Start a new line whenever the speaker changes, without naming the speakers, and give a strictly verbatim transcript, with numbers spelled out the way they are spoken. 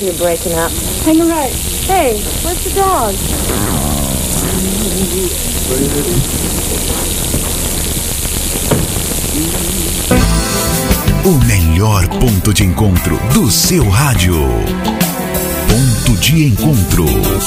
talking to breaking up. Hang on, right. Hey, where's the dog?
O melhor ponto de encontro do seu rádio. Ponto de encontro.